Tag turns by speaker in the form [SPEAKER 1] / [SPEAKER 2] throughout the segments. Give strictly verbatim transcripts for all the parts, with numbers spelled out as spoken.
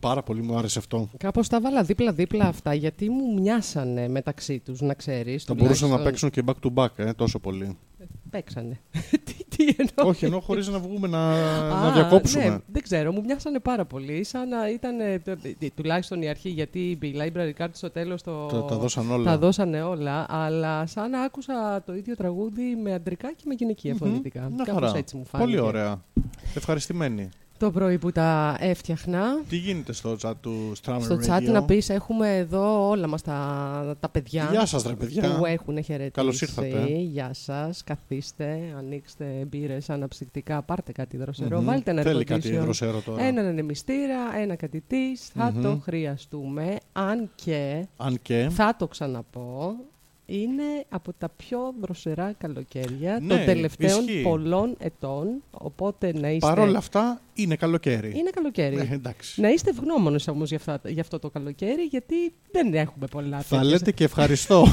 [SPEAKER 1] πάρα πολύ, μου άρεσε αυτό.
[SPEAKER 2] Κάπως τα βάλα δίπλα-δίπλα αυτά, γιατί μου μοιάσανε μεταξύ τους, να ξέρεις.
[SPEAKER 1] Θα μπορούσαν να παίξουν και back to back, ε, τόσο πολύ.
[SPEAKER 2] Παίξανε. τι, τι εννοώ.
[SPEAKER 1] Όχι, ενώ χωρίς να βγούμε να, να διακόψουμε.
[SPEAKER 2] Ναι, δεν ξέρω, μου μοιάσανε πάρα πολύ. Σαν να ήταν τουλάχιστον η αρχή, γιατί οι library cards στο τέλος το,
[SPEAKER 1] το, τα δώσαν όλα.
[SPEAKER 2] Τα δώσανε όλα, αλλά σαν να άκουσα το ίδιο τραγούδι με αντρικά και με γυναικεία φωνητικά.
[SPEAKER 1] Mm-hmm.
[SPEAKER 2] Κάπως έτσι μου φάνηκε.
[SPEAKER 1] Πολύ ωραία. Ευχαριστημένοι.
[SPEAKER 2] Το πρωί που τα έφτιαχνα.
[SPEAKER 1] Τι γίνεται στο chat του Strammer Radio?
[SPEAKER 2] Στο chat να πεις, έχουμε εδώ όλα μας τα, τα παιδιά.
[SPEAKER 1] Γεια σας ρε παιδιά.
[SPEAKER 2] Που έχουν χαιρετήσει.
[SPEAKER 1] Καλώς ήρθατε.
[SPEAKER 2] Γεια σας. Καθίστε, ανοίξτε μπύρες αναψυκτικά, πάρτε κάτι δροσερό.
[SPEAKER 1] Mm-hmm.
[SPEAKER 2] Βάλτε ένα
[SPEAKER 1] Θέλει κάτι δροσερό τώρα.
[SPEAKER 2] Έναν ανεμιστήρα, ένα κάτι της. Θα
[SPEAKER 1] mm-hmm.
[SPEAKER 2] το χρειαστούμε. Αν και,
[SPEAKER 1] αν και
[SPEAKER 2] θα το ξαναπώ, είναι από τα πιο δροσερά καλοκαίρια
[SPEAKER 1] ναι,
[SPEAKER 2] των τελευταίων
[SPEAKER 1] ισχύει.
[SPEAKER 2] πολλών ετών. Οπότε να είστε.
[SPEAKER 1] Παρ' όλα αυτά είναι καλοκαίρι.
[SPEAKER 2] Είναι καλοκαίρι.
[SPEAKER 1] Ναι, εντάξει.
[SPEAKER 2] Να είστε ευγνώμονες όμως για, αυτά, για αυτό το καλοκαίρι, γιατί δεν έχουμε πολλά τέτοια.
[SPEAKER 1] Θα λέτε και ευχαριστώ.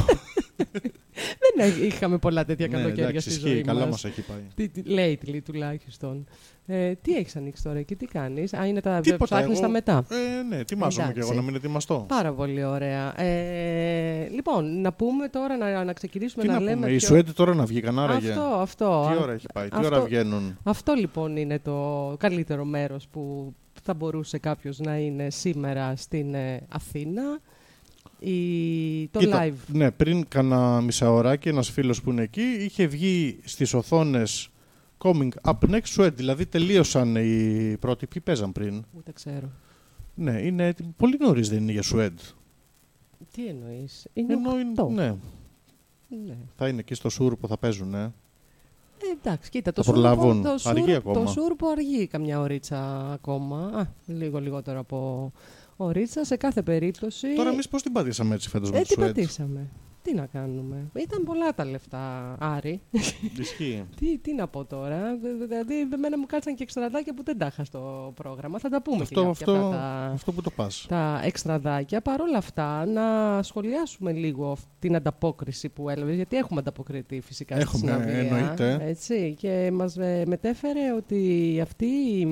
[SPEAKER 2] Δεν είχαμε πολλά τέτοια
[SPEAKER 1] ναι,
[SPEAKER 2] καλοκαίρια
[SPEAKER 1] εντάξει,
[SPEAKER 2] στη
[SPEAKER 1] ισχύει,
[SPEAKER 2] ζωή
[SPEAKER 1] καλά
[SPEAKER 2] μας.
[SPEAKER 1] μας έχει πάει.
[SPEAKER 2] Lately τουλάχιστον. Ε, τι έχεις ανοίξει τώρα και τι κάνεις? Α, είναι τα
[SPEAKER 1] Τίποτα,
[SPEAKER 2] ψάχνεις
[SPEAKER 1] εγώ,
[SPEAKER 2] τα μετά.
[SPEAKER 1] Ε, ναι, ετοιμάζομαι και εγώ να μην ετοιμαστώ.
[SPEAKER 2] Πάρα πολύ ωραία. Ε, λοιπόν, να πούμε τώρα, να, να ξεκινήσουμε
[SPEAKER 1] τι
[SPEAKER 2] να,
[SPEAKER 1] να
[SPEAKER 2] λέμε.
[SPEAKER 1] Πούμε,
[SPEAKER 2] ποιο...
[SPEAKER 1] η Σουέτη τώρα να βγήκαν άραγε.
[SPEAKER 2] Αυτό, αυτό.
[SPEAKER 1] Τι ώρα έχει πάει, τι
[SPEAKER 2] αυτό,
[SPEAKER 1] ώρα βγαίνουν.
[SPEAKER 2] Αυτό λοιπόν είναι το καλύτερο μέρος που θα μπορούσε κάποιος να είναι σήμερα στην ε, Αθήνα. Η... Το
[SPEAKER 1] Κοίτα,
[SPEAKER 2] live.
[SPEAKER 1] Ναι, πριν κάνα μισάωράκι ένας φίλος που είναι εκεί είχε βγει στις οθόνες Coming Up Next Sweat, δηλαδή τελείωσαν οι πρώτοι. Ποιοι παίζαν πριν?
[SPEAKER 2] Ούτε ξέρω.
[SPEAKER 1] Ναι, είναι πολύ νωρίς, δεν είναι για Sweat?
[SPEAKER 2] Τι εννοείς? Είναι
[SPEAKER 1] Εννοεί, ναι.
[SPEAKER 2] ναι.
[SPEAKER 1] Θα είναι εκεί στο Σούρπο, θα παίζουν, ε.
[SPEAKER 2] Ε, εντάξει, κοίτα, το
[SPEAKER 1] σούρπο,
[SPEAKER 2] το,
[SPEAKER 1] αργεί ακόμα.
[SPEAKER 2] το σούρπο αργεί καμιά ωρίτσα ακόμα. Α, λίγο λιγότερο από ωρίτσα, σε κάθε περίπτωση.
[SPEAKER 1] Τώρα εμείς πώς την πατήσαμε έτσι φέτος
[SPEAKER 2] ε,
[SPEAKER 1] με το
[SPEAKER 2] τι
[SPEAKER 1] Sweat?
[SPEAKER 2] πατήσαμε. Τι να κάνουμε. Ήταν πολλά τα λεφτά, Άρη.
[SPEAKER 1] Ισχύει.
[SPEAKER 2] τι, τι να πω τώρα. Δηλαδή, εμένα μου κάτσαν και εξτραδάκια που δεν τα είχα στο πρόγραμμα. Θα τα πούμε
[SPEAKER 1] αυτό,
[SPEAKER 2] και
[SPEAKER 1] αυτό,
[SPEAKER 2] τα,
[SPEAKER 1] αυτό που το πας.
[SPEAKER 2] Τα εξτραδάκια. Παρ' όλα αυτά, να σχολιάσουμε λίγο την ανταπόκριση που έλαβε. Γιατί έχουμε ανταποκριθεί φυσικά στη
[SPEAKER 1] Έχουμε,
[SPEAKER 2] συναυλία.
[SPEAKER 1] εννοείται.
[SPEAKER 2] Έτσι, και μας μετέφερε ότι αυτή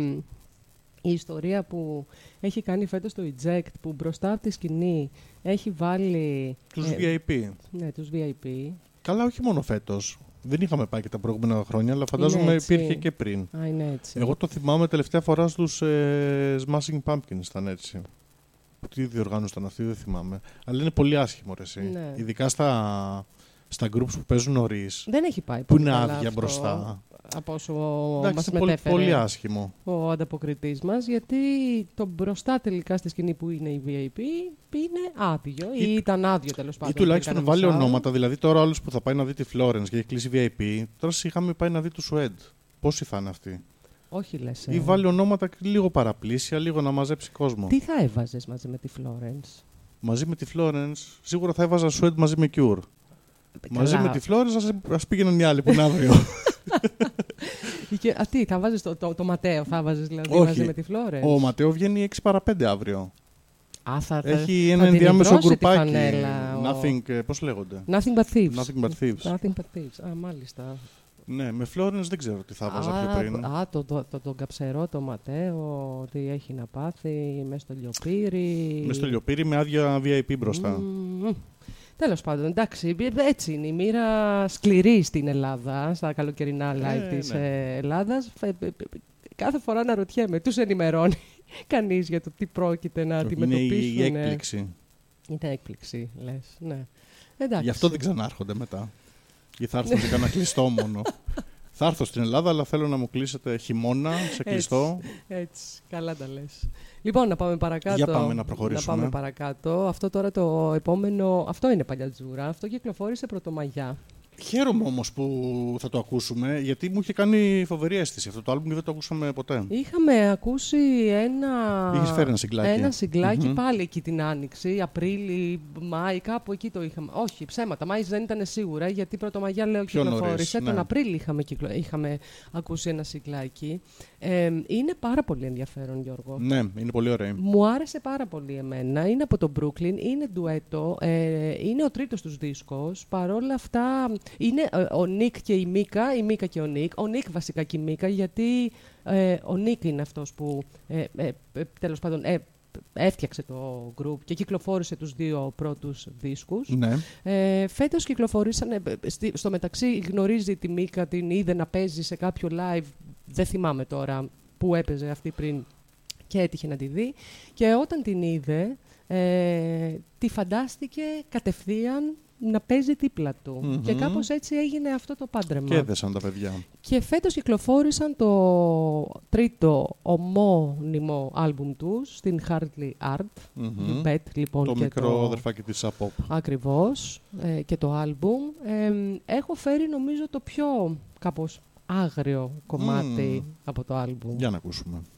[SPEAKER 2] η ιστορία που έχει κάνει φέτος το Eject, που μπροστά από τη σκηνή έχει βάλει...
[SPEAKER 1] Τους
[SPEAKER 2] ε,
[SPEAKER 1] βι άι πι.
[SPEAKER 2] Ναι, τους βι άι πι.
[SPEAKER 1] Καλά, όχι μόνο φέτος. Δεν είχαμε πάει και τα προηγούμενα χρόνια, αλλά φαντάζομαι υπήρχε και πριν.
[SPEAKER 2] Α, είναι έτσι.
[SPEAKER 1] Εγώ το θυμάμαι τελευταία φορά στους ε, Smashing Pumpkins ήταν έτσι. Τι διοργάνωση ήταν αυτή, δεν θυμάμαι. Αλλά είναι πολύ άσχημο, ρε, εσύ.
[SPEAKER 2] Ναι.
[SPEAKER 1] Ειδικά στα, στα groups που παίζουν νωρίς.
[SPEAKER 2] Δεν έχει πάει
[SPEAKER 1] που
[SPEAKER 2] πολύ
[SPEAKER 1] είναι
[SPEAKER 2] καλά
[SPEAKER 1] άδεια
[SPEAKER 2] αυτό,
[SPEAKER 1] μπροστά.
[SPEAKER 2] Από όσο
[SPEAKER 1] Εντάξει,
[SPEAKER 2] μας
[SPEAKER 1] πολύ,
[SPEAKER 2] μετέφερε
[SPEAKER 1] πολύ άσχημο.
[SPEAKER 2] ο ανταποκριτής μας, γιατί το μπροστά τελικά στη σκηνή που είναι η βι άι πι είναι άδειο ή, ή ήταν άδειο τέλος πάντων.
[SPEAKER 1] Ή τουλάχιστον βάλει ονόματα. Δηλαδή τώρα άλλος που θα πάει να δει τη Florence και έχει κλείσει βι άι πι, τώρα είχαμε πάει να δει του Sweat. Πόσοι θα είναι αυτοί?
[SPEAKER 2] Όχι λες. Ε.
[SPEAKER 1] Ή βάλει ονόματα λίγο παραπλήσια, λίγο να μαζέψει κόσμο.
[SPEAKER 2] Τι θα έβαζες μαζί με τη Florence?
[SPEAKER 1] Μαζί με τη Florence, σίγουρα θα έβαζα Sweat μαζί με Cure.
[SPEAKER 2] Καλά.
[SPEAKER 1] Μαζί με τη Florence ας πήγαιναν οι άλλοι που είναι αύριο.
[SPEAKER 2] Και, α, τι, θα βάζεις το, το, το Ματέο, θα βάζεις δηλαδή
[SPEAKER 1] Όχι.
[SPEAKER 2] μαζί με τη Florence?
[SPEAKER 1] Ο Ματέο βγαίνει έξι παρά πέντε αύριο.
[SPEAKER 2] Α, θα,
[SPEAKER 1] Έχει
[SPEAKER 2] θα,
[SPEAKER 1] ένα
[SPEAKER 2] θα
[SPEAKER 1] ενδιάμεσο γκρουπάκι.
[SPEAKER 2] Φανέλα,
[SPEAKER 1] Nothing, ο... πώς λέγονται?
[SPEAKER 2] Nothing but thieves.
[SPEAKER 1] Nothing but thieves.
[SPEAKER 2] Nothing but thieves. Α, μάλιστα.
[SPEAKER 1] Ναι, με Florence δεν ξέρω τι θα βάζα πιο πριν.
[SPEAKER 2] Α, το, το, το, το καψερό, το Ματέο, τι έχει να πάθει, μες στο λιοπύρι.
[SPEAKER 1] Μες στο λιοπύρι με άδεια βι άι πι μπροστά.
[SPEAKER 2] Mm. Τέλος πάντων, εντάξει, έτσι είναι η μοίρα σκληρή στην Ελλάδα, στα καλοκαιρινά live ε, της ναι. Ελλάδας. Κάθε φορά αναρωτιέμαι, τους ενημερώνει κανείς για το τι πρόκειται να αντιμετωπίσουν?
[SPEAKER 1] Είναι η έκπληξη.
[SPEAKER 2] Είναι έκπληξη, λες, ναι. Εντάξει.
[SPEAKER 1] Γι' αυτό δεν ξανάρχονται μετά. Ή θα έρθουν και κανένα κλειστό μόνο. Θα έρθω στην Ελλάδα, αλλά θέλω να μου κλείσετε χειμώνα, σε κλειστό.
[SPEAKER 2] Έτσι, έτσι, καλά τα λες. Λοιπόν, να πάμε παρακάτω.
[SPEAKER 1] Για πάμε να προχωρήσουμε.
[SPEAKER 2] Να πάμε παρακάτω. Αυτό τώρα το επόμενο, αυτό είναι παλιατζούρα. Αυτό κυκλοφόρησε Πρωτομαγιά.
[SPEAKER 1] Χαίρομαι όμως που θα το ακούσουμε, γιατί μου είχε κάνει φοβερή αίσθηση αυτό το άλμπουμ και δεν το ακούσαμε ποτέ.
[SPEAKER 2] Είχαμε ακούσει ένα...
[SPEAKER 1] Είχες φέρει ένα συγκλάκι.
[SPEAKER 2] Ένα συγκλάκι
[SPEAKER 1] mm-hmm.
[SPEAKER 2] πάλι εκεί την Άνοιξη, Απρίλη, Μάη, κάπου εκεί το είχαμε. Όχι, ψέματα. Μάη δεν ήταν σίγουρα, γιατί Πρωτομαγιά λέω
[SPEAKER 1] πιο
[SPEAKER 2] κυκλοφόρησε.
[SPEAKER 1] Νωρίς, ναι.
[SPEAKER 2] Τον Απρίλη είχαμε, κυκλο... είχαμε ακούσει ένα συγκλάκι. Ε, είναι πάρα πολύ ενδιαφέρον, Γιώργο.
[SPEAKER 1] Ναι, είναι πολύ ωραίο.
[SPEAKER 2] Μου άρεσε πάρα πολύ εμένα. Είναι από το Brooklyn, είναι ντουέτο, ε, είναι ο τρίτος τους δίσκος. Παρόλα αυτά, είναι ε, ο Νίκ και η Μίκα, η Μίκα και ο Νίκ. Ο Νίκ βασικά και η Μίκα, γιατί ε, ο Νίκ είναι αυτός που ε, ε, ε, τέλος πάντων ε, έφτιαξε το group και κυκλοφόρησε τους δύο πρώτους δίσκους.
[SPEAKER 1] Ναι.
[SPEAKER 2] Ε, φέτος κυκλοφορήσαν, ε, στη, στο μεταξύ γνωρίζει τη Μίκα, την είδε να παίζει σε κάποιο live, δεν θυμάμαι τώρα που έπαιζε αυτή πριν και έτυχε να τη δει. Και όταν την είδε, ε, τη φαντάστηκε κατευθείαν να παίζει δίπλα του. Mm-hmm. Και κάπως έτσι έγινε αυτό το πάντρεμα.
[SPEAKER 1] Και έδεσαν τα παιδιά.
[SPEAKER 2] Και φέτος κυκλοφόρησαν το τρίτο ομώνυμο άλμπουμ τους, στην Hardly Art.
[SPEAKER 1] Mm-hmm.
[SPEAKER 2] Bet, λοιπόν,
[SPEAKER 1] το
[SPEAKER 2] και
[SPEAKER 1] μικρό
[SPEAKER 2] το...
[SPEAKER 1] αδερφάκι της Apop.
[SPEAKER 2] Ακριβώς. Ε, και το άλμπουμ. Ε, έχω φέρει νομίζω το πιο κάπως άγριο κομμάτι mm. από το άλμπουμ.
[SPEAKER 1] Για να ακούσουμε.